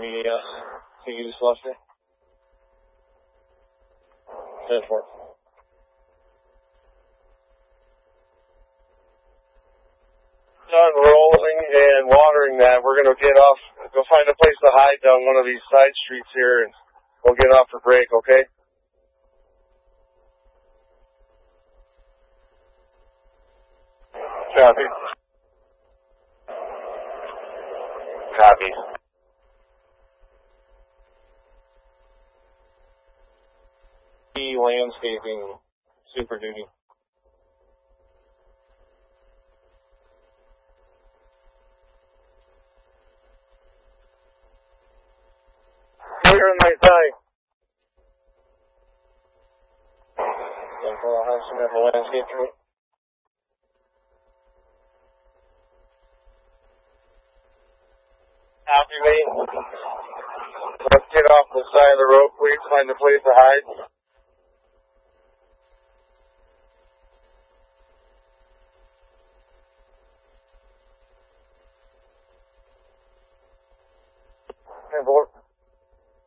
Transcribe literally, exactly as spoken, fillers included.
me, uh, can you just watch me? ten four. Done rolling and watering that. We're going to get off, go find a place to hide down one of these side streets here, and we'll get off for break, okay? Copy. Copy. Landscaping, Super Duty. Clear in my side. I'll have some of the landscaping. Copy me. Let's get off the side of the road, please. Find a place to hide. Hey, boy.